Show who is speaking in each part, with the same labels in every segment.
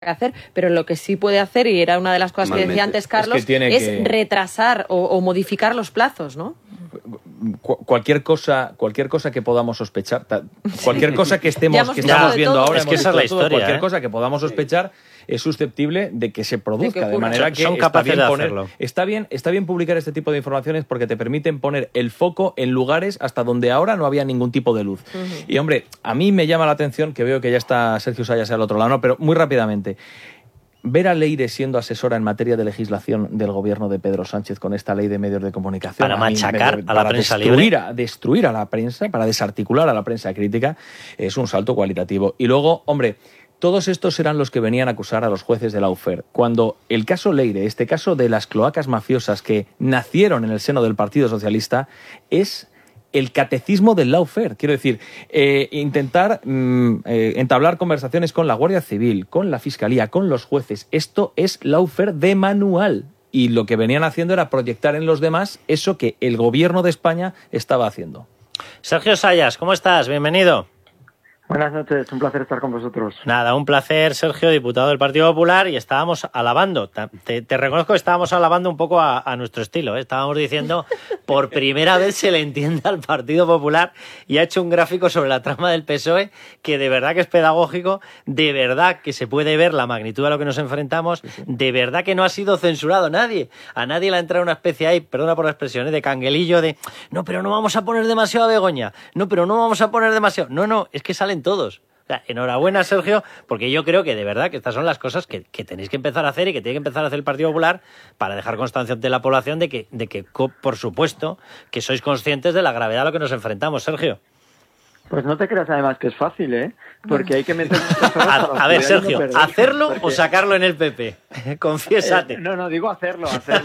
Speaker 1: hacer, pero lo que sí puede hacer, y era una de las cosas que decía antes Carlos, es retrasar o modificar los plazos, ¿no?
Speaker 2: Cualquier cosa que podamos sospechar, cualquier cosa que estamos viendo ahora,
Speaker 3: es que esa es la historia,
Speaker 2: cualquier cosa que podamos sospechar es susceptible de que se produzca, de manera que
Speaker 3: son capaces de hacerlo.
Speaker 2: Está bien publicar este tipo de informaciones porque te permiten poner el foco en lugares hasta donde ahora no había ningún tipo de luz. Y hombre, a mí me llama la atención, que veo que ya está Sergio Sayas al otro lado, ¿no? Pero muy rápidamente, ver a Leire siendo asesora en materia de legislación del gobierno de Pedro Sánchez con esta ley de medios de comunicación
Speaker 3: para machacar a la prensa libre,
Speaker 2: destruir a la prensa, para desarticular a la prensa crítica, es un salto cualitativo. Y luego, hombre, todos estos eran los que venían a acusar a los jueces de Lawfare. Cuando el caso Leire, este caso de las cloacas mafiosas que nacieron en el seno del Partido Socialista, es el catecismo del lawfare. Quiero decir, intentar entablar conversaciones con la Guardia Civil, con la Fiscalía, con los jueces. Esto es lawfare de manual. Y lo que venían haciendo era proyectar en los demás eso que el gobierno de España estaba haciendo.
Speaker 3: Sergio Sayas, ¿cómo estás? Bienvenido.
Speaker 4: Buenas noches, un placer estar con vosotros.
Speaker 3: Nada, un placer, Sergio, diputado del Partido Popular, y estábamos alabando, te reconozco que estábamos alabando un poco a nuestro estilo, ¿eh? Estábamos diciendo, por primera vez se le entiende al Partido Popular, y ha hecho un gráfico sobre la trama del PSOE que de verdad que es pedagógico, de verdad que se puede ver la magnitud a lo que nos enfrentamos, de verdad que no ha sido censurado nadie, a nadie le ha entrado una especie ahí, perdona por la expresión, de canguelillo de, no, pero no vamos a poner demasiado a Begoña, no, pero no vamos a poner demasiado, no, es que salen todos. O sea, enhorabuena, Sergio, porque yo creo que de verdad que estas son las cosas que tenéis que empezar a hacer y que tiene que empezar a hacer el Partido Popular para dejar constancia ante la población de que, por supuesto, que sois conscientes de la gravedad a lo que nos enfrentamos, Sergio.
Speaker 4: Pues no te creas además que es fácil, ¿eh? Porque hay que meter
Speaker 3: a ver, Sergio, ¿hacerlo porque... o sacarlo en el PP? Confiésate.
Speaker 4: No, digo hacerlo.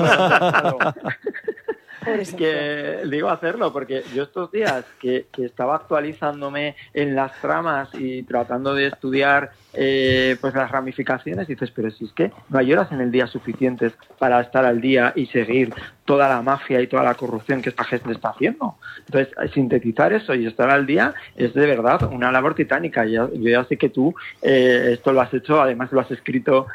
Speaker 4: Es que digo hacerlo porque yo estos días que estaba actualizándome en las tramas y tratando de estudiar pues las ramificaciones, dices, pero si es que no hay horas en el día suficientes para estar al día y seguir toda la mafia y toda la corrupción que esta gente está haciendo. Entonces, sintetizar eso y estar al día es de verdad una labor titánica. Yo ya sé que tú esto lo has hecho, además lo has escrito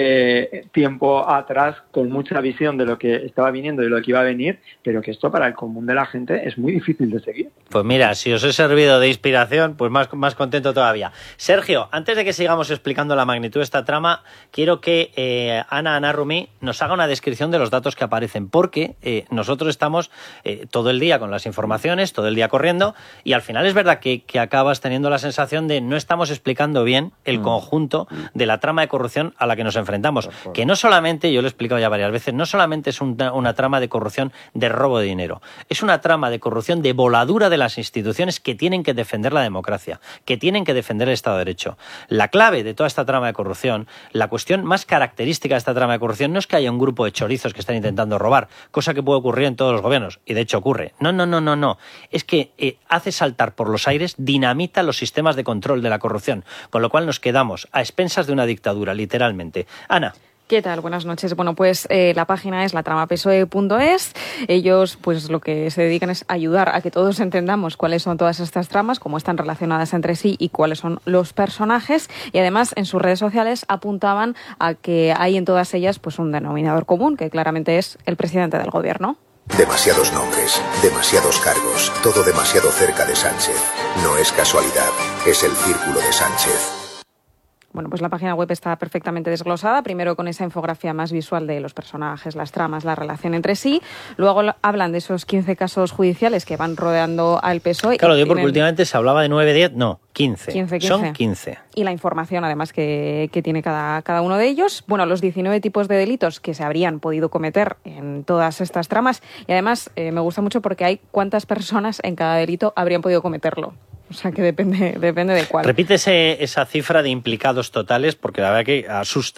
Speaker 4: tiempo atrás con mucha visión de lo que estaba viniendo y de lo que iba a venir, pero que esto para el común de la gente es muy difícil de seguir.
Speaker 3: Pues mira, si os he servido de inspiración, pues más contento todavía. Sergio, antes de que sigamos explicando la magnitud de esta trama, quiero que Ana Rumi nos haga una descripción de los datos que aparecen, porque nosotros estamos todo el día con las informaciones, todo el día corriendo, y al final es verdad que acabas teniendo la sensación de no estamos explicando bien el conjunto de la trama de corrupción a la que nos enfrentamos, que no solamente, yo lo he explicado ya varias veces, no solamente es una trama de corrupción de robo de dinero, es una trama de corrupción de voladura de las instituciones que tienen que defender la democracia, que tienen que defender el Estado de Derecho. La clave de toda esta trama de corrupción, la cuestión más característica de esta trama de corrupción no es que haya un grupo de chorizos que están intentando robar, cosa que puede ocurrir en todos los gobiernos, y de hecho ocurre. No. Es que hace saltar por los aires, dinamita los sistemas de control de la corrupción, con lo cual nos quedamos a expensas de una dictadura, literalmente. Ana.
Speaker 1: ¿Qué tal? Buenas noches. Bueno, pues la página es latramaPSOE.es. Ellos, pues lo que se dedican es ayudar a que todos entendamos cuáles son todas estas tramas, cómo están relacionadas entre sí y cuáles son los personajes. Y además, en sus redes sociales apuntaban a que hay en todas ellas pues un denominador común, que claramente es el presidente del gobierno.
Speaker 5: Demasiados nombres, demasiados cargos, todo demasiado cerca de Sánchez. No es casualidad, es el círculo de Sánchez.
Speaker 1: Bueno, pues la página web está perfectamente desglosada, primero con esa infografía más visual de los personajes, las tramas, la relación entre sí. Luego hablan de esos 15 casos judiciales que van rodeando al PSOE.
Speaker 3: Claro, digo porque últimamente se hablaba de 9, 10, no, 15. Son 15.
Speaker 1: Y la información, además, que tiene cada uno de ellos. Bueno, los 19 tipos de delitos que se habrían podido cometer en todas estas tramas. Y además, me gusta mucho porque hay cuántas personas en cada delito habrían podido cometerlo. O sea, que depende de cuál.
Speaker 3: Repítese esa cifra de implicados totales porque la verdad que asusta.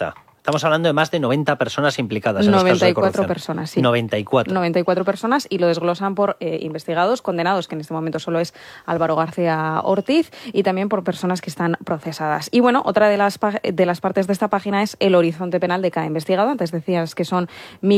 Speaker 3: Estamos hablando de más de 90 personas implicadas en los casos de corrupción.
Speaker 1: 94 personas, sí.
Speaker 3: 94
Speaker 1: personas, y lo desglosan por investigados, condenados, que en este momento solo es Álvaro García Ortiz, y también por personas que están procesadas. Y bueno, otra de las partes de esta página es el horizonte penal de cada investigado. Antes decías que son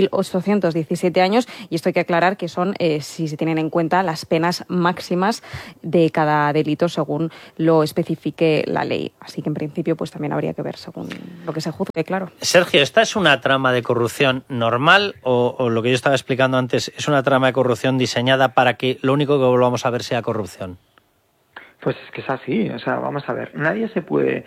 Speaker 1: 1.817 años, y esto hay que aclarar que son, si se tienen en cuenta, las penas máximas de cada delito según lo especifique la ley. Así que en principio pues también habría que ver según lo que se juzgue, claro.
Speaker 3: Sergio, ¿esta es una trama de corrupción normal o lo que yo estaba explicando antes es una trama de corrupción diseñada para que lo único que volvamos a ver sea corrupción?
Speaker 4: Pues es que es así, o sea, vamos a ver, nadie se puede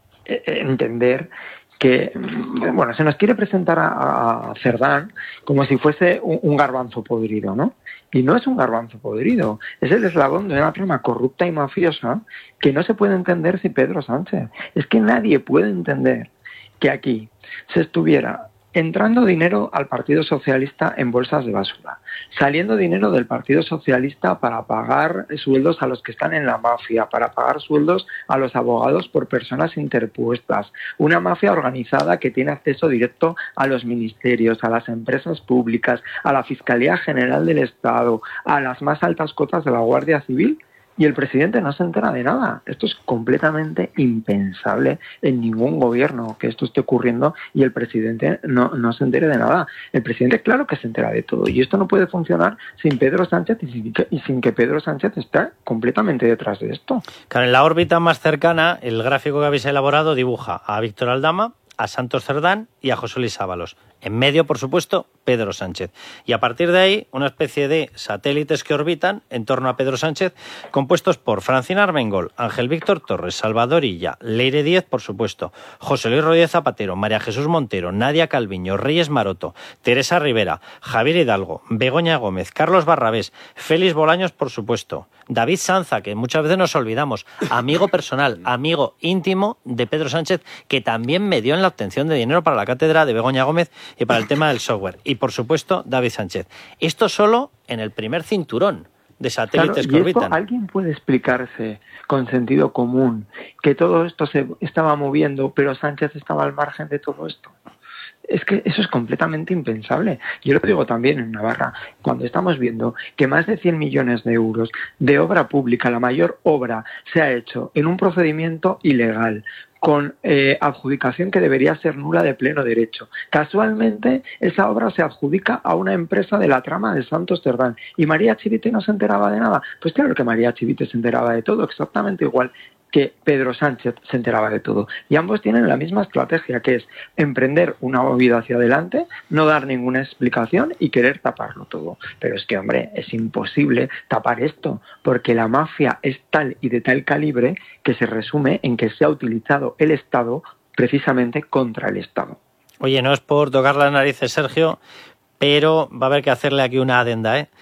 Speaker 4: entender que, bueno, se nos quiere presentar a Cerdán como si fuese un garbanzo podrido, ¿no? Y no es un garbanzo podrido, es el eslabón de una trama corrupta y mafiosa que no se puede entender sin Pedro Sánchez. Es que nadie puede entender que aquí se estuviera entrando dinero al Partido Socialista en bolsas de basura, saliendo dinero del Partido Socialista para pagar sueldos a los que están en la mafia, para pagar sueldos a los abogados por personas interpuestas, una mafia organizada que tiene acceso directo a los ministerios, a las empresas públicas, a la Fiscalía General del Estado, a las más altas cotas de la Guardia Civil. Y el presidente no se entera de nada. Esto es completamente impensable en ningún gobierno que esto esté ocurriendo y el presidente no se entere de nada. El presidente, claro que se entera de todo. Y esto no puede funcionar sin Pedro Sánchez y sin que Pedro Sánchez esté completamente detrás de esto.
Speaker 3: Claro, en la órbita más cercana, el gráfico que habéis elaborado dibuja a Víctor Aldama, a Santos Cerdán y a José Luis Ábalos. En medio, por supuesto, Pedro Sánchez. Y a partir de ahí, una especie de satélites que orbitan en torno a Pedro Sánchez, compuestos por Francina Armengol, Ángel Víctor Torres, Salvador Illa, Leire Díez, por supuesto, José Luis Rodríguez Zapatero, María Jesús Montero, Nadia Calviño, Reyes Maroto, Teresa Rivera, Javier Hidalgo, Begoña Gómez, Carlos Barrabés, Félix Bolaños, por supuesto, David Sanza, que muchas veces nos olvidamos, amigo personal, amigo íntimo de Pedro Sánchez, que también me dio en la obtención de dinero para la cátedra de Begoña Gómez y para el tema del software. Y, por supuesto, David Sánchez. Esto solo en el primer cinturón de satélites que orbitan.
Speaker 4: ¿Alguien puede explicarse con sentido común que todo esto se estaba moviendo, pero Sánchez estaba al margen de todo esto? Es que eso es completamente impensable. Yo lo digo también en Navarra, cuando estamos viendo que más de 100 millones de euros de obra pública, la mayor obra, se ha hecho en un procedimiento ilegal, con adjudicación que debería ser nula de pleno derecho. Casualmente, esa obra se adjudica a una empresa de la trama de Santos Cerdán. ¿Y María Chivite no se enteraba de nada? Pues claro que María Chivite se enteraba de todo, exactamente igual que Pedro Sánchez se enteraba de todo. Y ambos tienen la misma estrategia, que es emprender una movida hacia adelante, no dar ninguna explicación y querer taparlo todo. Pero es que, hombre, es imposible tapar esto, porque la mafia es tal y de tal calibre que se resume en que se ha utilizado el Estado precisamente contra el Estado.
Speaker 3: Oye, no es por tocar las narices, Sergio, pero va a haber que hacerle aquí una adenda, ¿eh?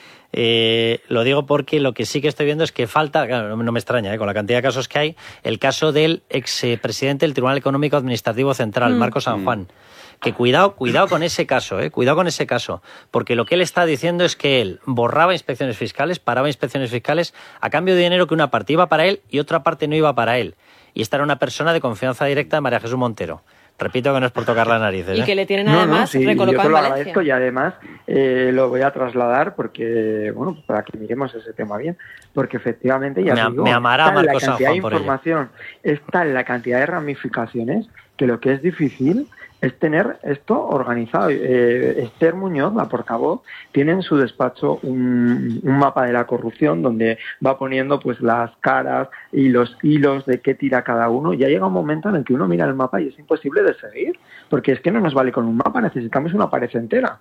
Speaker 3: Lo digo porque lo que sí que estoy viendo es que falta, claro, no me extraña, con la cantidad de casos que hay, el caso del expresidente del Tribunal Económico Administrativo Central, Marco San Juan. Que cuidado con ese caso, cuidado con ese caso, porque lo que él está diciendo es que él borraba inspecciones fiscales, paraba inspecciones fiscales a cambio de dinero que una parte iba para él y otra parte no iba para él. Y esta era una persona de confianza directa de María Jesús Montero. Repito que no es por tocar las narices.
Speaker 1: Y que le tienen además recolocado
Speaker 4: yo
Speaker 1: en
Speaker 4: lo
Speaker 1: Valencia.
Speaker 4: agradezco y además lo voy a trasladar porque, bueno, para que miremos ese tema bien, porque efectivamente
Speaker 3: me amará Marco San Juan por
Speaker 4: ello. Está en la cantidad de ramificaciones que lo que es difícil es tener esto organizado. Esther Muñoz, la portavoz, tiene en su despacho un mapa de la corrupción donde va poniendo pues las caras y los hilos de qué tira cada uno. Ya llega un momento en el que uno mira el mapa y es imposible de seguir, porque es que no nos vale con un mapa, necesitamos una pared entera.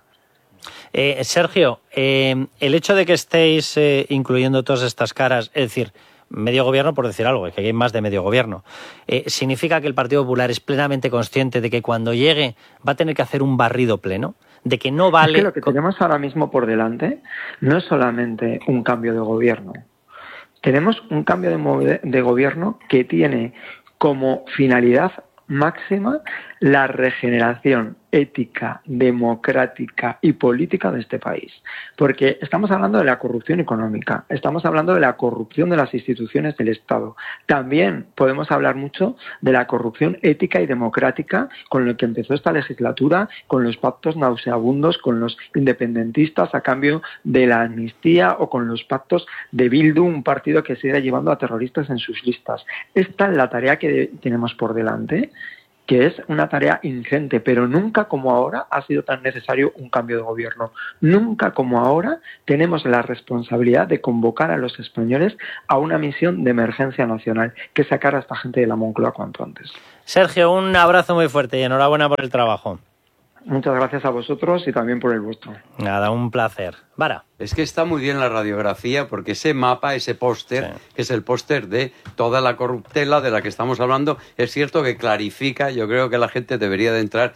Speaker 3: Sergio, el hecho de que estéis incluyendo todas estas caras, es decir, medio gobierno, por decir algo, es que hay más de medio gobierno, ¿significa que el Partido Popular es plenamente consciente de que cuando llegue va a tener que hacer un barrido pleno? De que no vale...
Speaker 4: Es que lo que tenemos ahora mismo por delante no es solamente un cambio de gobierno. Tenemos un cambio de gobierno que tiene como finalidad máxima la regeneración ética, democrática y política de este país. Porque estamos hablando de la corrupción económica, estamos hablando de la corrupción de las instituciones del Estado. También podemos hablar mucho de la corrupción ética y democrática con lo que empezó esta legislatura, con los pactos nauseabundos con los independentistas a cambio de la amnistía o con los pactos de Bildu, un partido que sigue llevando a terroristas en sus listas. Esta es la tarea que tenemos por delante, que es una tarea ingente, pero nunca como ahora ha sido tan necesario un cambio de gobierno. Nunca como ahora tenemos la responsabilidad de convocar a los españoles a una misión de emergencia nacional, que es sacar a esta gente de la Moncloa cuanto antes.
Speaker 3: Sergio, un abrazo muy fuerte y enhorabuena por el trabajo.
Speaker 4: Muchas gracias a vosotros y también por el vuestro.
Speaker 3: Nada, un placer. Vara.
Speaker 6: Es que está muy bien la radiografía porque ese mapa, ese póster, que es el póster de toda la corruptela de la que estamos hablando, es cierto que clarifica, yo creo que la gente debería de entrar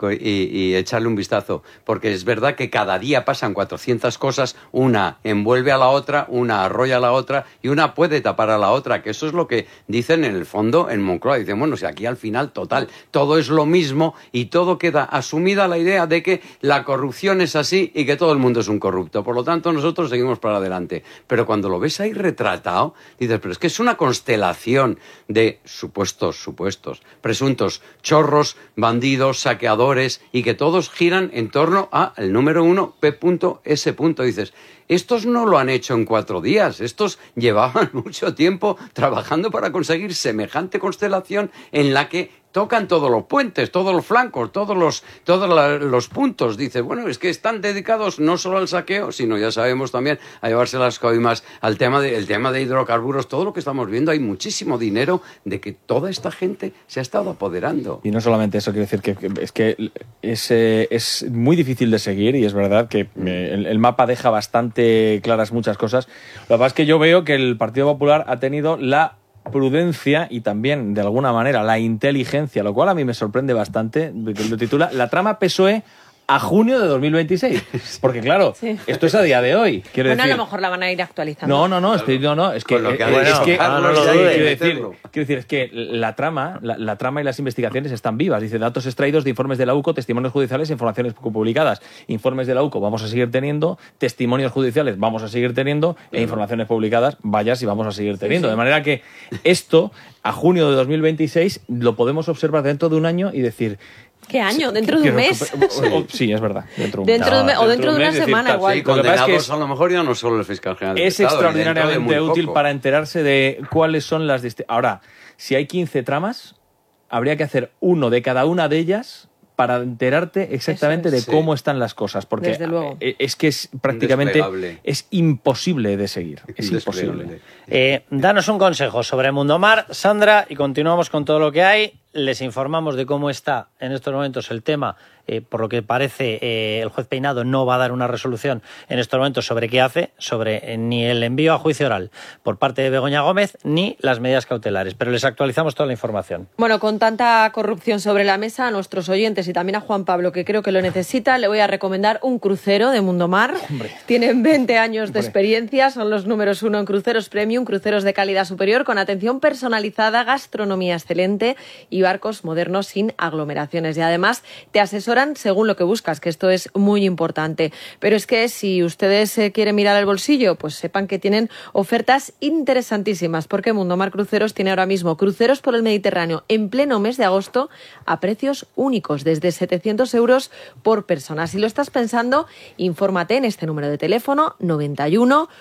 Speaker 6: y echarle un vistazo, porque es verdad que cada día pasan 400 cosas, una envuelve a la otra, una arrolla a la otra y una puede tapar a la otra, que eso es lo que dicen en el fondo en Moncloa. Dicen, bueno, si aquí al final, total, todo es lo mismo y todo queda asumida la idea de que la corrupción es así y que todo el mundo es un corrupto. Por lo tanto, nosotros seguimos para adelante. Pero cuando lo ves ahí retratado, dices, pero es que es una constelación de supuestos, presuntos chorros, bandidos, saqueadores, y que todos giran en torno al número 1, P.S. Dices, estos no lo han hecho en 4 días, estos llevaban mucho tiempo trabajando para conseguir semejante constelación en la que tocan todos los puentes, todos los flancos, todos los puntos. Dice, bueno, es que están dedicados no solo al saqueo, sino ya sabemos también a llevarse las coimas al tema de hidrocarburos, todo lo que estamos viendo. Hay muchísimo dinero de que toda esta gente se ha estado apoderando.
Speaker 2: Y no solamente eso, quiero decir que es muy difícil de seguir, y es verdad que el mapa deja bastante claras muchas cosas. Lo que pasa es que yo veo que el Partido Popular ha tenido la prudencia y también, de alguna manera, la inteligencia, lo cual a mí me sorprende bastante, que lo titula La trama PSOE a junio de 2026. Porque claro, esto es a día de hoy. Quiero decir,
Speaker 1: a lo mejor la van a ir actualizando.
Speaker 2: Es que la trama y las investigaciones están vivas. Dice, datos extraídos de informes de la UCO, testimonios judiciales, informaciones publicadas. Informes de la UCO vamos a seguir teniendo, testimonios judiciales vamos a seguir teniendo, e informaciones publicadas, vaya si vamos a seguir teniendo. De manera que esto, a junio de 2026, lo podemos observar dentro de un año y decir,
Speaker 1: ¿qué año? ¿Dentro de un mes?
Speaker 2: Sí, es verdad. Dentro
Speaker 1: de una semana, igual.
Speaker 6: Sí, condenados a lo mejor ya no solo el fiscal general del
Speaker 2: es
Speaker 6: Estado,
Speaker 2: extraordinariamente útil para enterarse de cuáles son las... Ahora, si hay 15 tramas, habría que hacer uno de cada una de ellas para enterarte exactamente de cómo están las cosas, porque
Speaker 1: desde luego.
Speaker 2: Es que es prácticamente es imposible de seguir. Es imposible.
Speaker 3: Danos un consejo sobre Mundomar, Sandra, y continuamos con todo lo que hay. Les informamos de cómo está en estos momentos el tema. Por lo que parece, el juez Peinado no va a dar una resolución en estos momentos sobre qué hace, sobre ni el envío a juicio oral por parte de Begoña Gómez ni las medidas cautelares. Pero les actualizamos toda la información.
Speaker 1: Bueno, con tanta corrupción sobre la mesa, a nuestros oyentes y también a Juan Pablo, que creo que lo necesita, le voy a recomendar un crucero de Mundomar. Tienen 20 años de experiencia, son los números 1 en cruceros premium, cruceros de calidad superior, con atención personalizada, gastronomía excelente y barcos modernos sin aglomeraciones. Y además te asesoran según lo que buscas, que esto es muy importante. Pero es que si ustedes quieren mirar al bolsillo, pues sepan que tienen ofertas interesantísimas, porque Mundomar Cruceros tiene ahora mismo cruceros por el Mediterráneo en pleno mes de agosto a precios únicos, desde 700 euros por persona. Si lo estás pensando, infórmate en este número de teléfono 91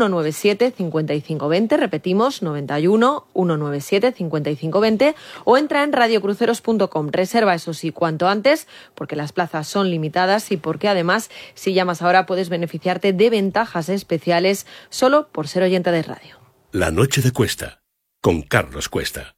Speaker 1: 197 5520, repetimos 91 197 5520, o entra en radiocruceros.com. Reserva, eso sí, cuanto antes, porque las plazas son limitadas y porque además, si llamas ahora, puedes beneficiarte de ventajas especiales solo por ser oyente de radio.
Speaker 7: La noche de Cuesta, con Carlos Cuesta.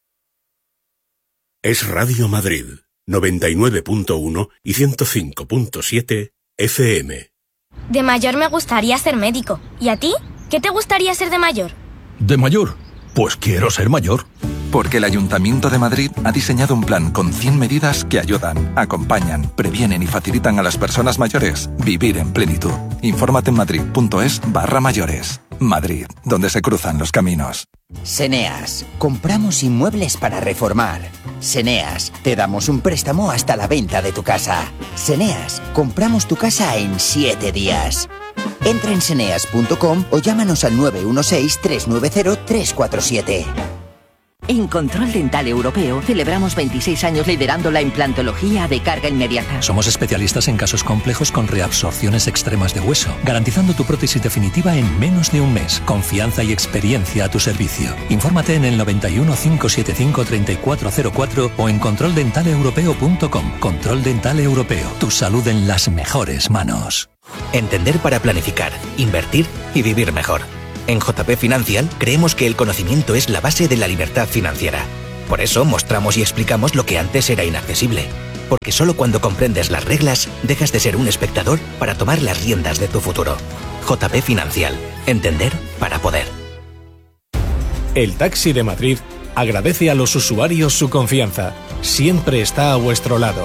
Speaker 7: Es Radio Madrid, 99.1 y 105.7 FM.
Speaker 8: De mayor me gustaría ser médico. ¿Y a ti? ¿Qué te gustaría ser de mayor?
Speaker 9: ¿De mayor? Pues quiero ser mayor. Porque el Ayuntamiento de Madrid ha diseñado un plan con 100 medidas que ayudan, acompañan, previenen y facilitan a las personas mayores vivir en plenitud. Infórmate en madrid.es/mayores. Madrid, donde se cruzan los caminos.
Speaker 10: Seneas, compramos inmuebles para reformar. Seneas, te damos un préstamo hasta la venta de tu casa. Seneas, compramos tu casa en 7 días. Entra en seneas.com o llámanos al 916-390-347.
Speaker 11: En Control Dental Europeo celebramos 26 años liderando la implantología de carga inmediata.
Speaker 12: Somos especialistas en casos complejos con reabsorciones extremas de hueso, garantizando tu prótesis definitiva en menos de un mes. Confianza y experiencia a tu servicio. Infórmate en el 91 575 3404 o en controldentaleeuropeo.com. Control Dental Europeo. Tu salud en las mejores manos.
Speaker 13: Entender para planificar, invertir y vivir mejor. En JP Financial creemos que el conocimiento es la base de la libertad financiera. Por eso mostramos y explicamos lo que antes era inaccesible. Porque solo cuando comprendes las reglas dejas de ser un espectador para tomar las riendas de tu futuro. JP Financial. Entender para poder.
Speaker 14: El Taxi de Madrid agradece a los usuarios su confianza. Siempre está a vuestro lado.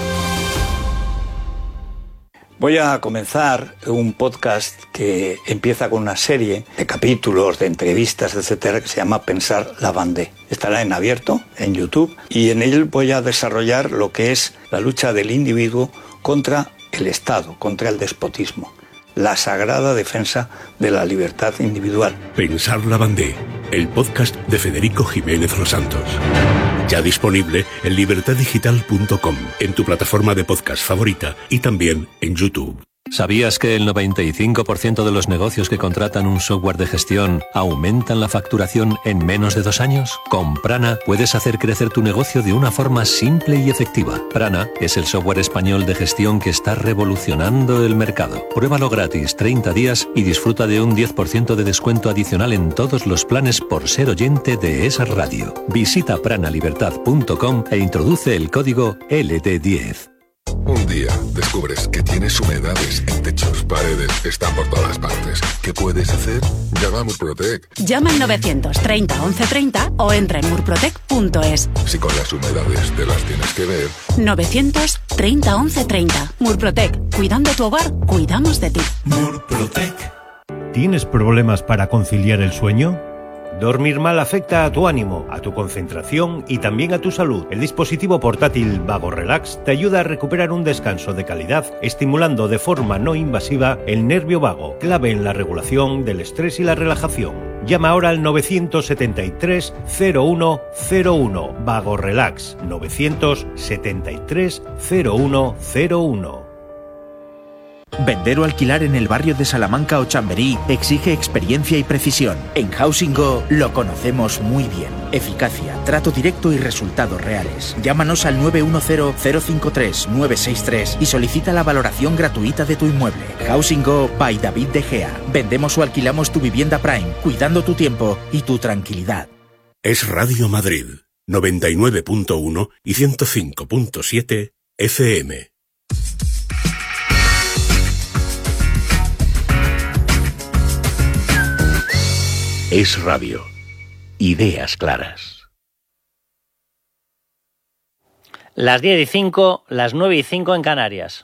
Speaker 15: Voy a comenzar un podcast que empieza con una serie de capítulos, de entrevistas, etcétera, que se llama Pensar la Vendée. Estará en abierto, en YouTube, y en él voy a desarrollar lo que es la lucha del individuo contra el Estado, contra el despotismo. La sagrada defensa de la libertad individual.
Speaker 7: Pensar la Vendée, el podcast de Federico Jiménez Los Santos. Ya disponible en libertaddigital.com, en tu plataforma de podcast favorita y también en YouTube.
Speaker 12: ¿Sabías que el 95% de los negocios que contratan un software de gestión aumentan la facturación en menos de 2 años? Con Prana puedes hacer crecer tu negocio de una forma simple y efectiva. Prana es el software español de gestión que está revolucionando el mercado. Pruébalo gratis 30 días y disfruta de un 10% de descuento adicional en todos los planes por ser oyente de esa radio. Visita pranalibertad.com e introduce el código LD10.
Speaker 16: Un día descubres que tienes humedades en techos, paredes, están por todas partes. ¿Qué puedes hacer? Llama a Murprotec.
Speaker 17: Llama al 930 1130 o entra en murprotec.es.
Speaker 16: Si con las humedades te las tienes que ver.
Speaker 17: 930 1130. Murprotec. Cuidando tu hogar, cuidamos de ti.
Speaker 18: Murprotec. ¿Tienes problemas para conciliar el sueño? Dormir mal afecta a tu ánimo, a tu concentración y también a tu salud. El dispositivo portátil Vago Relax te ayuda a recuperar un descanso de calidad, estimulando de forma no invasiva el nervio vago, clave en la regulación del estrés y la relajación. Llama ahora al 973 0101. Vago Relax. 973 0101.
Speaker 19: Vender o alquilar en el barrio de Salamanca o Chamberí exige experiencia y precisión. En Housing Go lo conocemos muy bien. Eficacia, trato directo y resultados reales. Llámanos al 910-053-963 y solicita la valoración gratuita de tu inmueble. Housing Go by David De Gea. Vendemos o alquilamos tu vivienda Prime, cuidando tu tiempo y tu tranquilidad.
Speaker 7: Es Radio Madrid, 99.1 y 105.7 FM. Es Radio. Ideas claras.
Speaker 3: Las 10:05, las 9:05 en Canarias.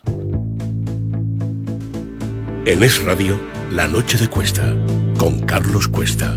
Speaker 7: En Es Radio, La Noche de Cuesta, con Carlos Cuesta.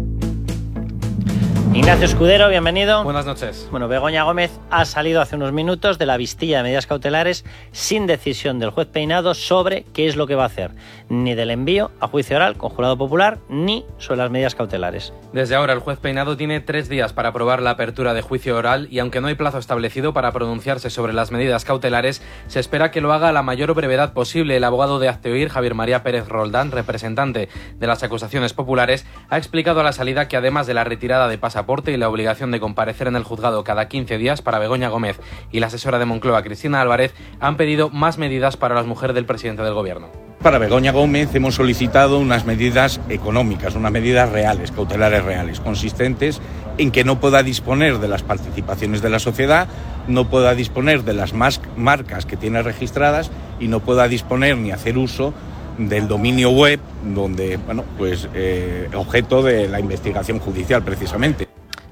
Speaker 3: Ignacio Escudero, bienvenido.
Speaker 20: Buenas noches.
Speaker 3: Bueno, Begoña Gómez ha salido hace unos minutos de la vistilla de medidas cautelares sin decisión del juez Peinado sobre qué es lo que va a hacer, ni del envío a juicio oral con jurado popular, ni sobre las medidas cautelares.
Speaker 20: Desde ahora, el juez Peinado tiene 3 días para aprobar la apertura de juicio oral y aunque no hay plazo establecido para pronunciarse sobre las medidas cautelares, se espera que lo haga a la mayor brevedad posible. El abogado de Hazte Javier María Pérez Roldán, representante de las acusaciones populares, ha explicado a la salida que además de la retirada de pasaporte y la obligación de comparecer en el juzgado cada 15 días para Begoña Gómez y la asesora de Moncloa, Cristina Álvarez, han pedido más medidas para las mujeres del presidente del gobierno.
Speaker 21: Para Begoña Gómez hemos solicitado unas medidas económicas, unas medidas reales, cautelares reales, consistentes en que no pueda disponer de las participaciones de la sociedad, no pueda disponer de las marcas que tiene registradas y no pueda disponer ni hacer uso del dominio web, donde, objeto de la investigación judicial precisamente.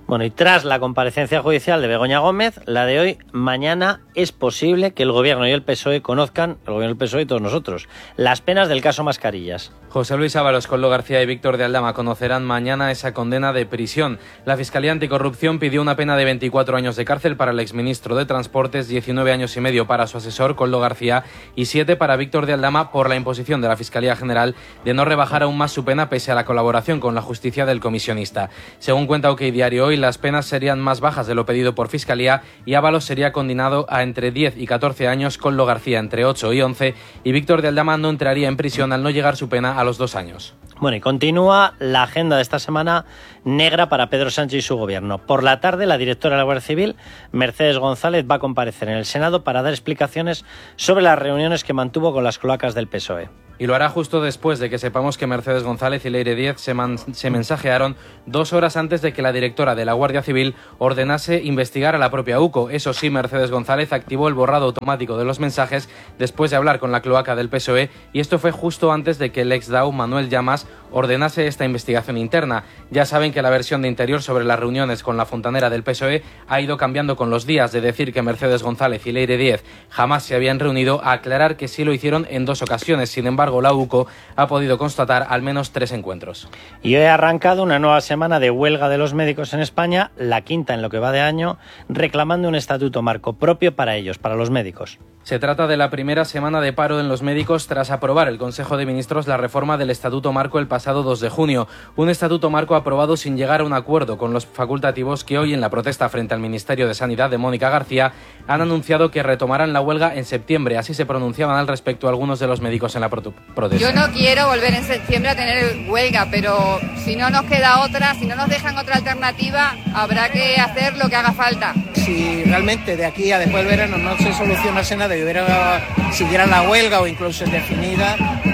Speaker 3: Bueno, y tras la comparecencia judicial de Begoña Gómez, la de hoy, mañana es posible que el Gobierno y el PSOE conozcan, el Gobierno y el PSOE y todos nosotros, las penas del caso Mascarillas.
Speaker 20: José Luis Ábalos, Koldo García y Víctor de Aldama conocerán mañana esa condena de prisión. La Fiscalía Anticorrupción pidió una pena de 24 años de cárcel para el exministro de Transportes, 19 años y medio para su asesor, Koldo García, y 7 para Víctor de Aldama por la imposición de la Fiscalía General de no rebajar aún más su pena pese a la colaboración con la justicia del comisionista. Según cuenta OK Diario hoy, las penas serían más bajas de lo pedido por Fiscalía y Ábalos sería condenado a entre 10 y 14 años, Koldo García entre 8 y 11 y Víctor de Aldama no entraría en prisión al no llegar su pena a los 2 años.
Speaker 3: Bueno, y continúa la agenda de esta semana negra para Pedro Sánchez y su gobierno. Por la tarde, la directora de la Guardia Civil, Mercedes González, va a comparecer en el Senado para dar explicaciones sobre las reuniones que mantuvo con las cloacas del PSOE.
Speaker 20: Y lo hará justo después de que sepamos que Mercedes González y Leire Díez se mensajearon 2 horas antes de que la directora de la Guardia Civil ordenase investigar a la propia UCO. Eso sí, Mercedes González activó el borrado automático de los mensajes después de hablar con la cloaca del PSOE y esto fue justo antes de que el ex-DAO Manuel Llamas ordenase esta investigación interna. Ya saben que la versión de Interior sobre las reuniones con la fontanera del PSOE ha ido cambiando con los días, de decir que Mercedes González y Leire Díez jamás se habían reunido a aclarar que sí lo hicieron en 2 ocasiones. Sin embargo, la UCO ha podido constatar al menos 3 encuentros.
Speaker 3: Y hoy ha arrancado una nueva semana de huelga de los médicos en España, la quinta en lo que va de año, reclamando un estatuto marco propio para ellos, para los médicos.
Speaker 20: Se trata de la primera semana de paro en los médicos tras aprobar el Consejo de Ministros la reforma del Estatuto Marco el pasado 2 de junio. Un Estatuto Marco aprobado sin llegar a un acuerdo con los facultativos que hoy, en la protesta frente al Ministerio de Sanidad de Mónica García, han anunciado que retomarán la huelga en septiembre. Así se pronunciaban al respecto algunos de los médicos en la protesta.
Speaker 5: Yo no quiero volver en septiembre a tener huelga, pero si no nos queda otra, si no nos dejan otra alternativa, habrá que hacer lo que haga falta.
Speaker 22: Si realmente de aquí a después del verano no se solucionase nada y siguiera la huelga o incluso indefinida,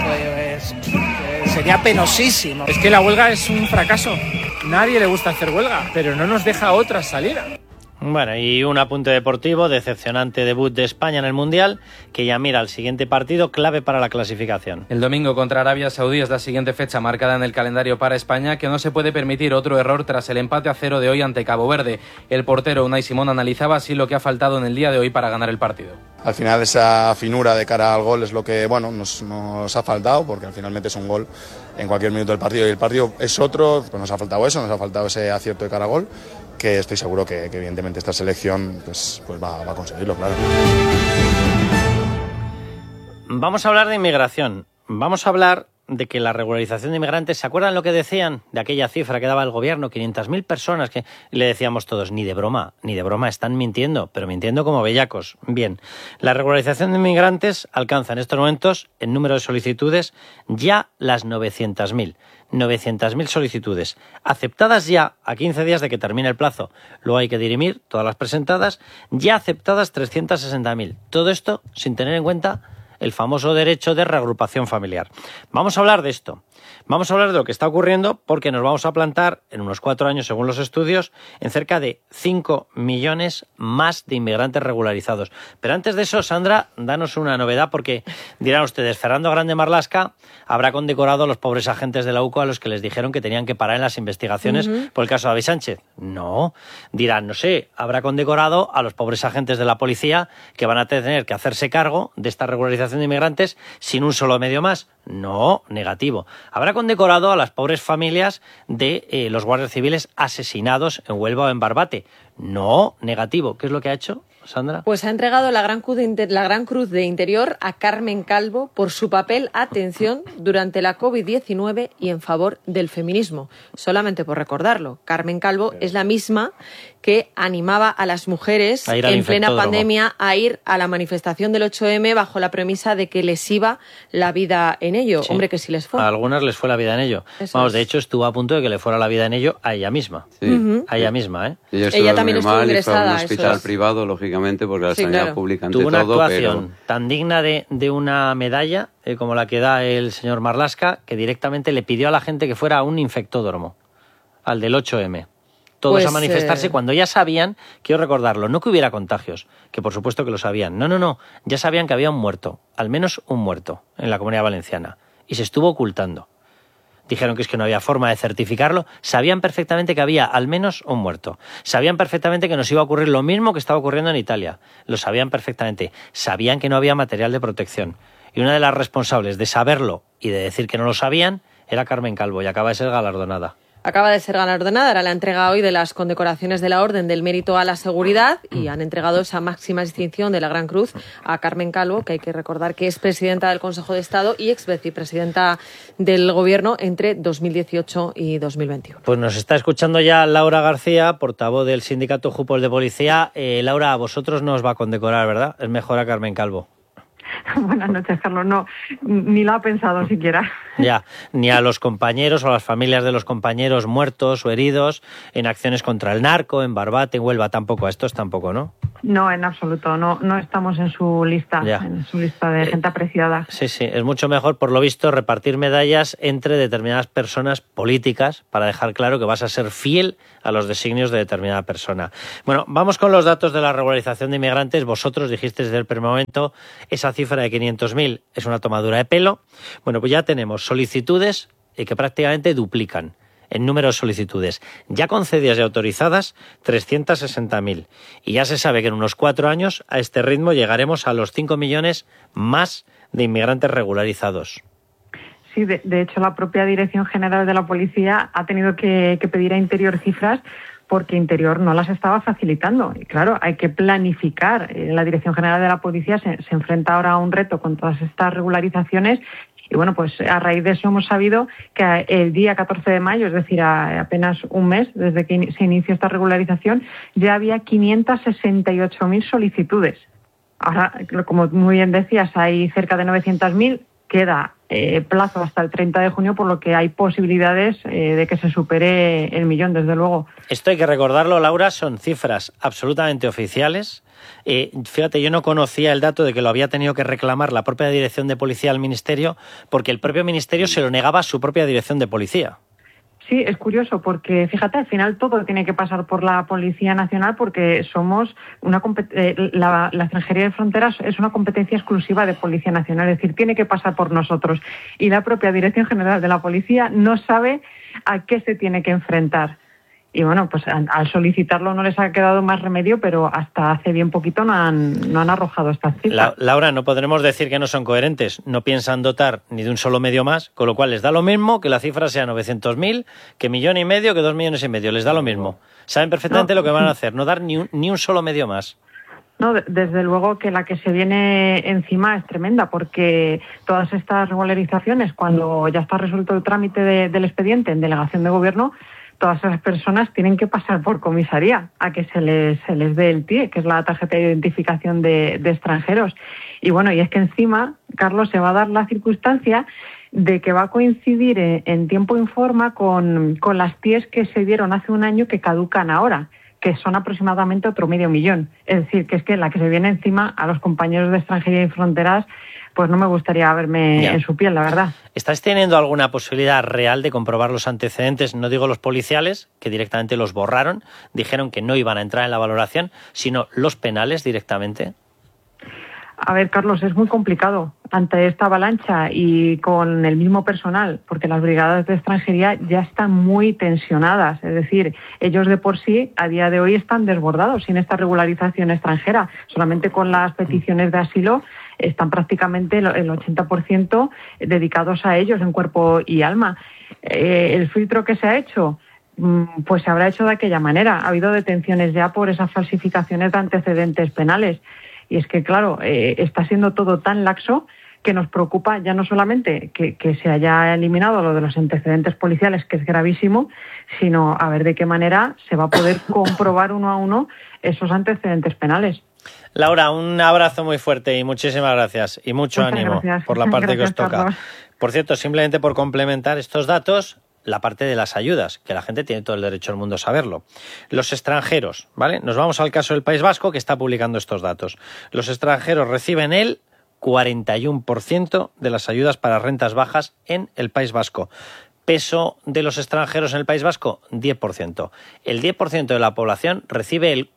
Speaker 22: pues sería penosísimo.
Speaker 23: Es que la huelga es un fracaso. Nadie le gusta hacer huelga, pero no nos deja otra salida.
Speaker 3: Bueno, y un apunte deportivo, decepcionante debut de España en el Mundial, que ya mira al siguiente partido clave para la clasificación.
Speaker 20: El domingo contra Arabia Saudí es la siguiente fecha marcada en el calendario para España, que no se puede permitir otro error tras el empate a 0 de hoy ante Cabo Verde. El portero Unai Simón analizaba así lo que ha faltado en el día de hoy para ganar el partido.
Speaker 24: Al final esa finura de cara al gol es lo que nos ha faltado, porque al finalmente es un gol en cualquier minuto del partido y el partido es otro, pues nos ha faltado eso, nos ha faltado ese acierto de cara al gol, que estoy seguro que evidentemente esta selección pues va a conseguirlo, claro.
Speaker 3: Vamos a hablar de inmigración, vamos a hablar de que la regularización de inmigrantes, ¿se acuerdan lo que decían de aquella cifra que daba el gobierno? 500.000 personas, que le decíamos todos, ni de broma, están mintiendo, pero mintiendo como bellacos. Bien, la regularización de inmigrantes alcanza en estos momentos, en número de solicitudes, ya las 900.000. 900.000 solicitudes, aceptadas ya a 15 días de que termine el plazo. Luego hay que dirimir todas las presentadas, ya aceptadas 360.000. Todo esto sin tener en cuenta el famoso derecho de reagrupación familiar. Vamos a hablar de esto. Vamos a hablar de lo que está ocurriendo porque nos vamos a plantar en unos 4 años, según los estudios, en cerca de 5 millones más de inmigrantes regularizados. Pero antes de eso, Sandra, danos una novedad porque dirán ustedes, Fernando Grande Marlaska habrá condecorado a los pobres agentes de la UCO a los que les dijeron que tenían que parar en las investigaciones por el caso de David Sánchez. No. Dirán, no sé, habrá condecorado a los pobres agentes de la policía que van a tener que hacerse cargo de esta regularización de inmigrantes sin un solo medio más. No, negativo. Habrá condecorado a las pobres familias de los guardias civiles asesinados en Huelva o en Barbate. No, negativo. ¿Qué es lo que ha hecho, Sandra?
Speaker 1: Pues ha entregado la Gran Cruz de Interior a Carmen Calvo por su papel, atención, durante la COVID-19 y en favor del feminismo. Solamente por recordarlo, Carmen Calvo es la misma que animaba a las mujeres en plena pandemia a ir a la manifestación del 8M bajo la premisa de que les iba la vida en ello. Sí. Hombre, que sí les fue.
Speaker 3: A algunas les fue la vida en ello. Vamos, de hecho, estuvo a punto de que le fuera la vida en ello a ella misma. Sí. A ella misma, ¿eh?
Speaker 6: Ella también estuvo ingresada. Fue a un hospital privado, lógicamente, porque la sanidad pública ante
Speaker 3: tuvo una
Speaker 6: todo,
Speaker 3: actuación tan digna de una medalla como la que da el señor Marlaska, que directamente le pidió a la gente que fuera a un infectódromo, al del 8M. Todos a manifestarse cuando ya sabían, quiero recordarlo, no que hubiera contagios, que por supuesto que lo sabían. No, ya sabían que había un muerto, al menos un muerto, en la Comunidad Valenciana, y se estuvo ocultando. dijeron que es que no había forma de certificarlo, sabían perfectamente que había al menos un muerto, sabían perfectamente que nos iba a ocurrir lo mismo que estaba ocurriendo en Italia, lo sabían perfectamente, sabían que no había material de protección. Y una de las responsables de saberlo y de decir que no lo sabían era Carmen Calvo, y acaba de ser galardonada.
Speaker 2: Acaba de ser galardonada, era la entrega hoy de las condecoraciones de la Orden del Mérito a la Seguridad y han entregado esa máxima distinción de la Gran Cruz a Carmen Calvo, que hay que recordar que es presidenta del Consejo de Estado y ex vicepresidenta del Gobierno entre 2018 y 2021.
Speaker 3: Pues nos está escuchando ya Laura García, portavoz del Sindicato Jupol de Policía. Laura, a vosotros no os va a condecorar, ¿verdad? Es mejor a Carmen Calvo.
Speaker 4: Buenas noches, Carlos. No, ni lo ha pensado siquiera.
Speaker 3: Ya, ni a los compañeros o a las familias de los compañeros muertos o heridos en acciones contra el narco, en Barbate, en Huelva, tampoco. A estos tampoco, ¿no?
Speaker 4: No, en absoluto. No estamos en su lista, en su lista de gente apreciada.
Speaker 3: Sí, es mucho mejor, por lo visto, repartir medallas entre determinadas personas políticas para dejar claro que vas a ser fiel a los designios de determinada persona. Bueno, vamos con los datos de la regularización de inmigrantes. Vosotros dijisteis desde el primer momento esa cifra de 500.000 es una tomadura de pelo. Bueno, pues ya tenemos solicitudes que prácticamente duplican en número de solicitudes. Ya concedidas y autorizadas, 360.000. Y ya se sabe que en unos 4 años, a este ritmo, llegaremos a los 5 millones más de inmigrantes regularizados.
Speaker 4: Sí, de hecho, la propia Dirección General de la Policía ha tenido que pedir a Interior cifras porque Interior no las estaba facilitando. Y claro, hay que planificar. La Dirección General de la Policía se enfrenta ahora a un reto con todas estas regularizaciones. Y bueno, pues a raíz de eso hemos sabido que el día 14 de mayo, es decir, a apenas un mes desde que se inició esta regularización, ya había 568.000 solicitudes. Ahora, como muy bien decías, hay cerca de 900.000, queda plazo hasta el 30 de junio, por lo que hay posibilidades de que se supere el millón, desde luego.
Speaker 3: Esto hay que recordarlo, Laura, son cifras absolutamente oficiales. Fíjate, yo no conocía el dato de que lo había tenido que reclamar la propia Dirección de Policía al Ministerio, porque el propio Ministerio se lo negaba a su propia Dirección de Policía.
Speaker 4: Sí, es curioso porque, fíjate, al final todo tiene que pasar por la Policía Nacional porque somos la Extranjería de Fronteras es una competencia exclusiva de Policía Nacional, es decir, tiene que pasar por nosotros. Y la propia Dirección General de la Policía no sabe a qué se tiene que enfrentar. Y bueno, pues al solicitarlo no les ha quedado más remedio, pero hasta hace bien poquito no han arrojado estas cifras.
Speaker 3: Laura, no podremos decir que no son coherentes. No piensan dotar ni de un solo medio más, con lo cual les da lo mismo que la cifra sea 900.000, que 1,5 millones, que 2,5 millones. Les da lo mismo. Saben perfectamente lo que van a hacer, no dar ni un solo medio más.
Speaker 4: No, desde luego que la que se viene encima es tremenda, porque todas estas regularizaciones, cuando ya está resuelto el trámite del expediente en delegación de gobierno, todas esas personas tienen que pasar por comisaría a que se les dé el TIE, que es la tarjeta de identificación de extranjeros. Y bueno, y es que encima, Carlos, se va a dar la circunstancia de que va a coincidir en tiempo y forma con las TIEs que se dieron hace un año que caducan ahora, que son aproximadamente otro 500.000. Es decir, que es que la que se viene encima a los compañeros de Extranjería y Fronteras, pues no me gustaría verme en su piel, la verdad.
Speaker 3: ¿Estás teniendo alguna posibilidad real de comprobar los antecedentes? No digo los policiales, que directamente los borraron, dijeron que no iban a entrar en la valoración, sino los penales directamente.
Speaker 4: A ver, Carlos, es muy complicado ante esta avalancha y con el mismo personal, porque las brigadas de extranjería ya están muy tensionadas. Es decir, ellos de por sí a día de hoy están desbordados sin esta regularización extranjera. Solamente con las peticiones de asilo están prácticamente el 80% dedicados a ellos en cuerpo y alma. El filtro que se ha hecho, pues se habrá hecho de aquella manera. Ha habido detenciones ya por esas falsificaciones de antecedentes penales. Y es que, claro, está siendo todo tan laxo que nos preocupa ya no solamente que se haya eliminado lo de los antecedentes policiales, que es gravísimo, sino a ver de qué manera se va a poder comprobar uno a uno esos antecedentes penales.
Speaker 3: Laura, un abrazo muy fuerte y muchísimas gracias. Y mucho ánimo por la parte que os toca. Carlos. Por cierto, simplemente por complementar estos datos, la parte de las ayudas, que la gente tiene todo el derecho del mundo a saberlo. Los extranjeros, ¿vale? Nos vamos al caso del País Vasco, que está publicando estos datos. Los extranjeros reciben el 41% de las ayudas para rentas bajas en el País Vasco. peso de los extranjeros en el País Vasco, 10%. El 10% de la población recibe el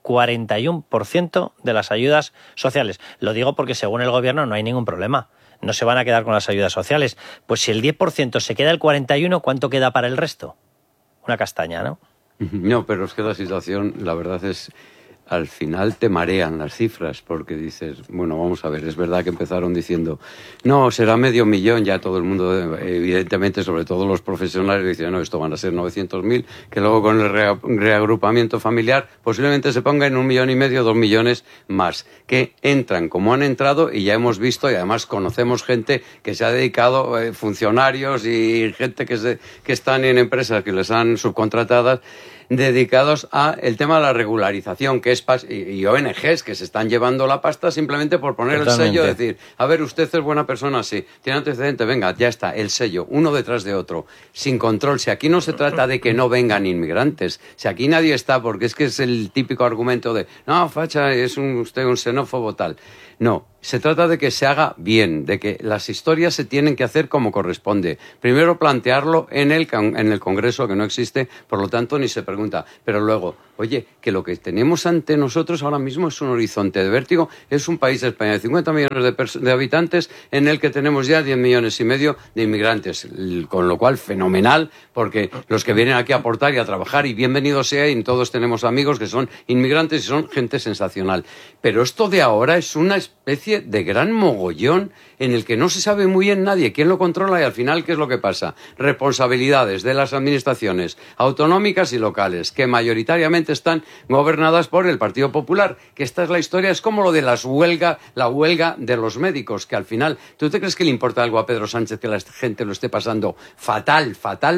Speaker 3: 41% de las ayudas sociales. Lo digo porque según el gobierno no hay ningún problema. No se van a quedar con las ayudas sociales. Pues si el 10% se queda el 41%, ¿cuánto queda para el resto? Una castaña, ¿no?
Speaker 6: No, pero es que la situación, la verdad es... Al final te marean las cifras porque dices, bueno, vamos a ver, es verdad que empezaron diciendo, no, será 500.000, ya todo el mundo, evidentemente, sobre todo los profesionales, dicen, no, esto van a ser 900.000, que luego con el reagrupamiento familiar posiblemente se ponga en 1,5 millones, 2 millones más, que entran como han entrado y ya hemos visto y además conocemos gente que se ha dedicado, funcionarios y gente que están en empresas que les han subcontratadas, dedicados a el tema de la regularización, que es y ONGs que se están llevando la pasta simplemente por poner el sello, decir, a ver, usted es buena persona, sí, tiene antecedentes, venga, ya está, el sello, uno detrás de otro, sin control. Si aquí no se trata de que no vengan inmigrantes, si aquí nadie está, porque es que es el típico argumento de, no, facha, es usted un xenófobo tal. No, se trata de que se haga bien, de que las historias se tienen que hacer como corresponde. Primero plantearlo en el Congreso, que no existe, por lo tanto ni se pregunta. Pero luego, oye, que lo que tenemos ante nosotros ahora mismo es un horizonte de vértigo. Es un país, España, de 50 millones de habitantes, en el que tenemos ya 10,5 millones de inmigrantes. Con lo cual, fenomenal, porque los que vienen aquí a aportar y a trabajar, y bienvenidos sea, y todos tenemos amigos que son inmigrantes y son gente sensacional. Pero esto de ahora es una especie de gran mogollón en el que no se sabe muy bien nadie quién lo controla y al final ¿qué es lo que pasa? Responsabilidades de las administraciones autonómicas y locales que mayoritariamente están gobernadas por el Partido Popular, que esta es la historia, es como lo de la huelga de los médicos, que al final, ¿tú te crees que le importa algo a Pedro Sánchez que la gente lo esté pasando fatal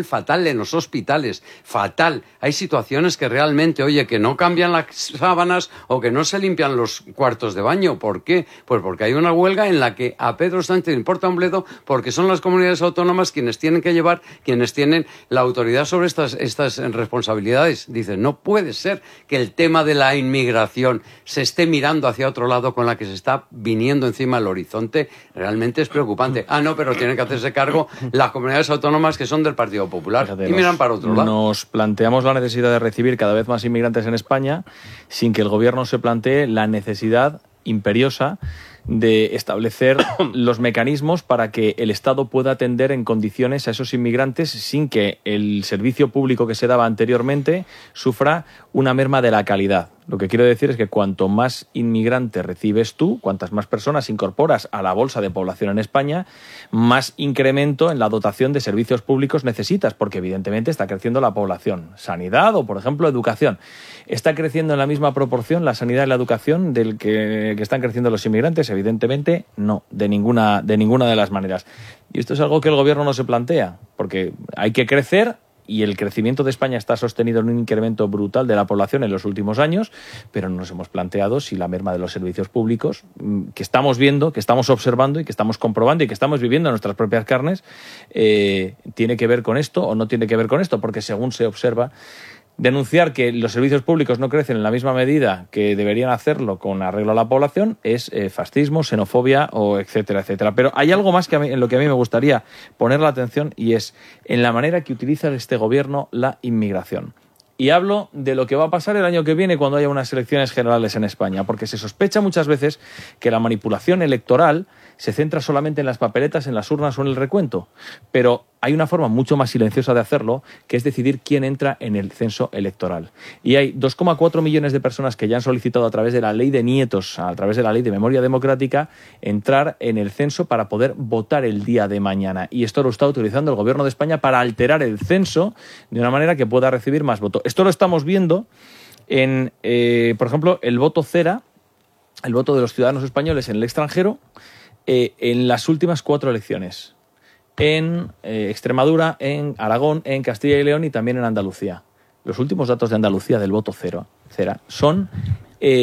Speaker 6: en los hospitales? Fatal. Hay situaciones que realmente, oye, que no cambian las sábanas o que no se limpian los cuartos de baño. ¿Por qué? Pues porque hay una huelga en la que a Pedro Sánchez le importa un bledo, porque son las comunidades autónomas quienes tienen que llevar, quienes tienen la autoridad sobre estas responsabilidades. Dicen, no puede ser que el tema de la inmigración se esté mirando hacia otro lado con la que se está viniendo encima el horizonte. Realmente es preocupante. Ah, no, pero tienen que hacerse cargo las comunidades autónomas que son del Partido Popular. Fíjate, y miran para otro lado.
Speaker 8: Nos planteamos la necesidad de recibir cada vez más inmigrantes en España sin que el gobierno se plantee la necesidad imperiosa de establecer los mecanismos para que el Estado pueda atender en condiciones a esos inmigrantes sin que el servicio público que se daba anteriormente sufra una merma de la calidad. Lo que quiero decir es que cuanto más inmigrantes recibes tú, cuantas más personas incorporas a la bolsa de población en España, más incremento en la dotación de servicios públicos necesitas, porque evidentemente está creciendo la población. Sanidad o, por ejemplo, educación. ¿Está creciendo en la misma proporción la sanidad y la educación del que están creciendo los inmigrantes? Evidentemente no, de ninguna de las maneras. Y esto es algo que el gobierno no se plantea, porque hay que crecer. Y el crecimiento de España está sostenido en un incremento brutal de la población en los últimos años, pero no nos hemos planteado si la merma de los servicios públicos que estamos viendo, que estamos observando y que estamos comprobando y que estamos viviendo en nuestras propias carnes, tiene que ver con esto o no tiene que ver con esto, porque según se observa, denunciar que los servicios públicos no crecen en la misma medida que deberían hacerlo con arreglo a la población es fascismo, xenofobia o etcétera, etcétera. Pero hay algo más que en lo que a mí me gustaría poner la atención y es en la manera que utiliza este gobierno la inmigración. Y hablo de lo que va a pasar el año que viene cuando haya unas elecciones generales en España, porque se sospecha muchas veces que la manipulación electoral se centra solamente en las papeletas, en las urnas o en el recuento. Pero hay una forma mucho más silenciosa de hacerlo, que es decidir quién entra en el censo electoral. Y hay 2,4 millones de personas que ya han solicitado a través de la ley de nietos, a través de la ley de memoria democrática, entrar en el censo para poder votar el día de mañana. Y esto lo está utilizando el Gobierno de España para alterar el censo de una manera que pueda recibir más votos. Esto lo estamos viendo en, por ejemplo, el voto cera, el voto de los ciudadanos españoles en el extranjero, en las últimas 4 elecciones. En Extremadura, en Aragón, en Castilla y León y también en Andalucía. Los últimos datos de Andalucía del voto cera son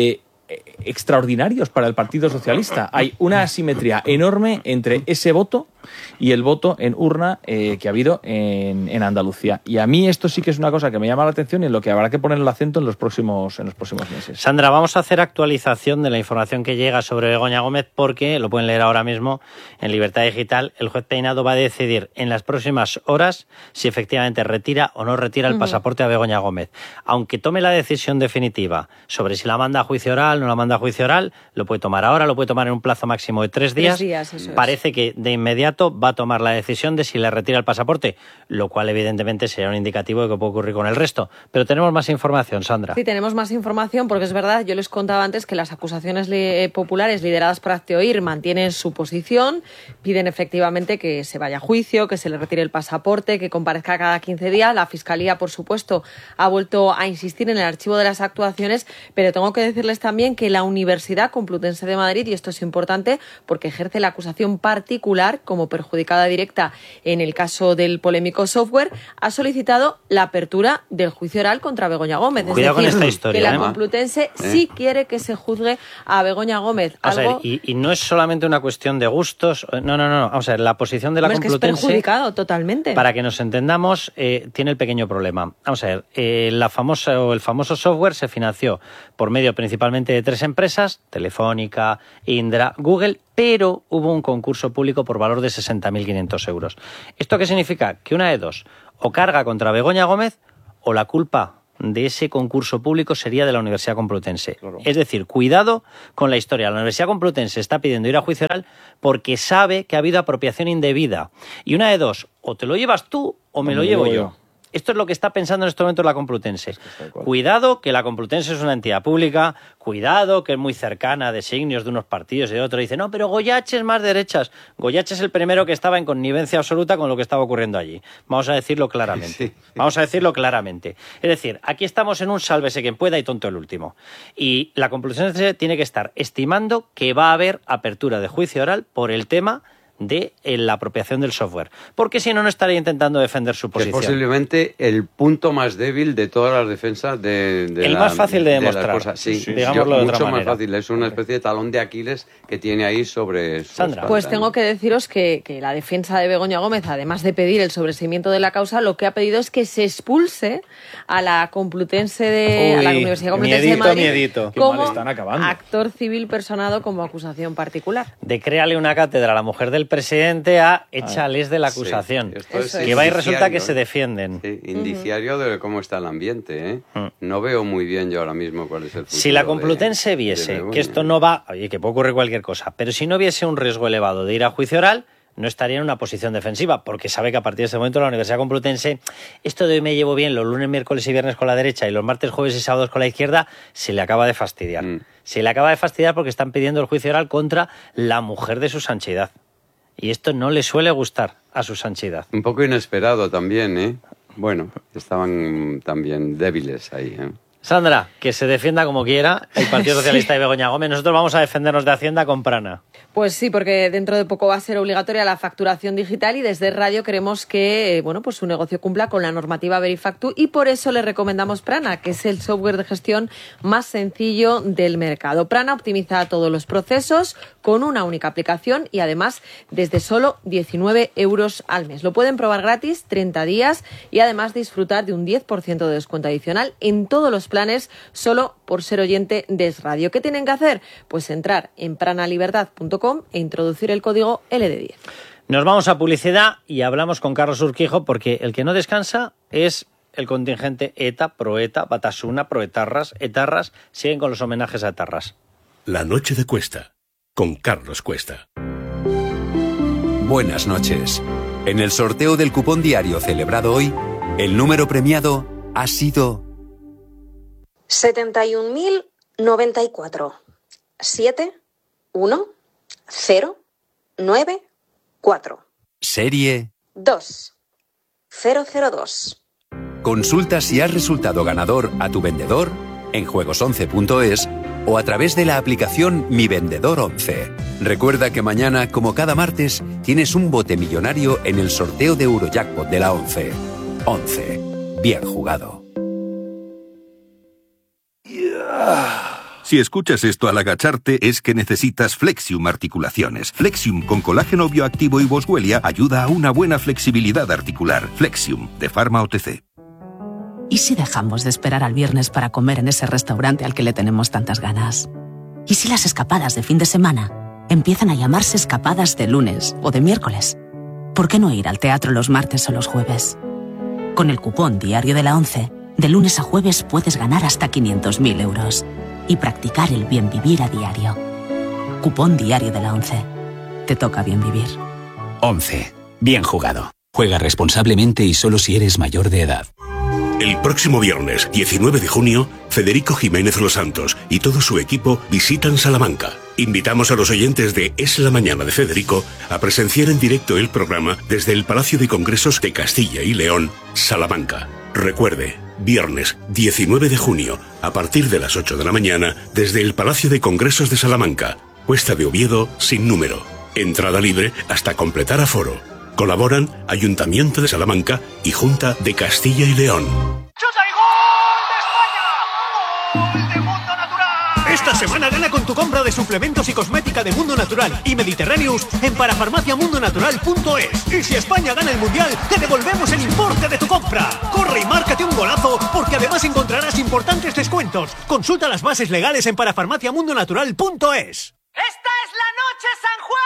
Speaker 8: extraordinarios para el Partido Socialista. Hay una asimetría enorme entre ese voto y el voto en urna que ha habido en Andalucía. Y a mí esto sí que es una cosa que me llama la atención y en lo que habrá que poner el acento en los próximos meses.
Speaker 3: Sandra, vamos a hacer actualización de la información que llega sobre Begoña Gómez porque, lo pueden leer ahora mismo en Libertad Digital, el juez Peinado va a decidir en las próximas horas si efectivamente retira o no retira el pasaporte a Begoña Gómez. Aunque tome la decisión definitiva sobre si la manda a juicio oral, no la manda a juicio oral, lo puede tomar ahora, lo puede tomar en un plazo máximo de 3 días.
Speaker 2: 3 días, eso
Speaker 3: Parece que de inmediato va a tomar la decisión de si le retira el pasaporte, lo cual evidentemente sería un indicativo de que puede ocurrir con el resto. Pero tenemos más información, Sandra.
Speaker 2: Sí, tenemos más información porque es verdad, yo les contaba antes que las acusaciones populares lideradas por Hazte Oír mantienen su posición, piden efectivamente que se vaya a juicio, que se le retire el pasaporte, que comparezca cada 15 días. La Fiscalía, por supuesto, ha vuelto a insistir en el archivo de las actuaciones, pero tengo que decirles también que la Universidad Complutense de Madrid, y esto es importante porque ejerce la acusación particular como perjudicada directa en el caso del polémico software, ha solicitado la apertura del juicio oral contra Begoña Gómez.
Speaker 3: Cuidado con esta historia,
Speaker 2: que la Complutense sí quiere que se juzgue a Begoña Gómez.
Speaker 3: Y no es solamente una cuestión de gustos. No. Vamos a ver, la posición de la Complutense...
Speaker 2: Es que es perjudicado totalmente.
Speaker 3: Para que nos entendamos, tiene el pequeño problema. Vamos a ver, el famoso software se financió por medio principalmente de 3 empresas, Telefónica, Indra, Google, pero hubo un concurso público por valor de 60.500 euros. ¿Esto qué significa? Que una de dos, o carga contra Begoña Gómez o la culpa de ese concurso público sería de la Universidad Complutense. Claro. Es decir, cuidado con la historia. La Universidad Complutense está pidiendo ir a juicio oral porque sabe que ha habido apropiación indebida. Y una de dos, o te lo llevas tú o me lo llevo yo. Esto es lo que está pensando en este momento la Complutense. Cuidado que la Complutense es una entidad pública, cuidado que es muy cercana a designios de unos partidos y de otros. Dice, no, pero Goyache es más derechas. Goyache es el primero que estaba en connivencia absoluta con lo que estaba ocurriendo allí. Vamos a decirlo claramente. Vamos a decirlo claramente. Es decir, aquí estamos en un sálvese quien pueda y tonto el último. Y la Complutense tiene que estar estimando que va a haber apertura de juicio oral por el tema de la apropiación del software. Porque si no, no estaría intentando defender su posición.
Speaker 6: Es posiblemente el punto más débil de todas las defensas el
Speaker 3: más fácil de demostrar.
Speaker 6: Sí,
Speaker 3: digámoslo de otra
Speaker 6: mucho
Speaker 3: manera.
Speaker 6: más fácil. Es una especie de talón de Aquiles que tiene ahí sobre su
Speaker 3: Sandra.
Speaker 6: espalda.
Speaker 2: Pues tengo que deciros que la defensa de Begoña Gómez, además de pedir el sobreseimiento de la causa, lo que ha pedido es que se expulse a la Complutense a la Universidad Complutense de Madrid como actor civil personado como acusación particular.
Speaker 3: Decréale una cátedra a la mujer del presidente a échales de la acusación.
Speaker 6: Sí,
Speaker 3: que va y resulta que se defienden.
Speaker 6: Sí, indiciario de cómo está el ambiente, ¿eh? No veo muy bien yo ahora mismo cuál es el futuro.
Speaker 3: Si la Complutense viese que esto no va, oye, que puede ocurrir cualquier cosa, pero si no viese un riesgo elevado de ir a juicio oral, no estaría en una posición defensiva, porque sabe que a partir de ese momento la Universidad Complutense, esto de hoy me llevo bien los lunes, miércoles y viernes con la derecha y los martes, jueves y sábados con la izquierda, se le acaba de fastidiar. Se le acaba de fastidiar porque están pidiendo el juicio oral contra la mujer de su santidad. Y esto no le suele gustar a su santidad.
Speaker 6: Un poco inesperado también, ¿eh? Bueno, estaban también débiles ahí, ¿eh?
Speaker 3: Sandra, que se defienda como quiera el Partido Socialista y Begoña Gómez. Nosotros vamos a defendernos de Hacienda con Prana.
Speaker 2: Pues sí, porque dentro de poco va a ser obligatoria la facturación digital y desde Radio queremos que su negocio cumpla con la normativa Verifactu y por eso le recomendamos Prana, que es el software de gestión más sencillo del mercado. Prana optimiza todos los procesos con una única aplicación y además desde solo 19 euros al mes. Lo pueden probar gratis 30 días y además disfrutar de un 10% de descuento adicional en todos los planes solo por ser oyente de Es Radio. ¿Qué tienen que hacer? Pues entrar en pranalibertad.com e introducir el código LD10.
Speaker 3: Nos vamos a publicidad y hablamos con Carlos Urquijo porque el que no descansa es el contingente ETA, Proeta, Batasuna, Proetarras, Etarras. Siguen con los homenajes a Etarras.
Speaker 7: La noche de Cuesta, con Carlos Cuesta.
Speaker 9: Buenas noches. En el sorteo del cupón diario celebrado hoy, el número premiado ha sido
Speaker 10: 71.094 71094.
Speaker 9: Serie
Speaker 10: 2002.
Speaker 9: Consulta si has resultado ganador a tu vendedor en juegos11.es o a través de la aplicación Mi Vendedor 11. Recuerda que mañana, como cada martes, tienes un bote millonario en el sorteo de Eurojackpot de la 11. 11. Bien jugado.
Speaker 7: Si escuchas esto al agacharte es que necesitas Flexium Articulaciones. Flexium con colágeno bioactivo y boswellia ayuda a una buena flexibilidad articular. Flexium, de Pharma OTC.
Speaker 17: ¿Y si dejamos de esperar al viernes para comer en ese restaurante al que le tenemos tantas ganas? ¿Y si las escapadas de fin de semana empiezan a llamarse escapadas de lunes o de miércoles? ¿Por qué no ir al teatro los martes o los jueves? Con el cupón Diario de la ONCE, de lunes a jueves puedes ganar hasta 500.000 euros y practicar el bien vivir a diario. Cupón Diario de la ONCE. Te toca bien vivir.
Speaker 11: 11. Bien jugado. Juega responsablemente y solo si eres mayor de edad.
Speaker 7: El próximo viernes, 19 de junio, Federico Jiménez Los Santos y todo su equipo visitan Salamanca. Invitamos a los oyentes de Es la Mañana de Federico a presenciar en directo el programa desde el Palacio de Congresos de Castilla y León, Salamanca. Recuerde, viernes 19 de junio, a partir de las 8 de la mañana, desde el Palacio de Congresos de Salamanca, Cuesta de Oviedo, sin número. Entrada libre hasta completar aforo. Colaboran Ayuntamiento de Salamanca y Junta de Castilla y León.
Speaker 13: Esta semana gana con tu compra de suplementos y cosmética de Mundo Natural y Mediterraneous en parafarmaciamundonatural.es. Y si España gana el Mundial, te devolvemos el importe de tu compra. Corre y márcate un golazo, porque además encontrarás importantes descuentos. Consulta las bases legales en parafarmaciamundonatural.es.
Speaker 14: ¡Esta es la noche, San Juan!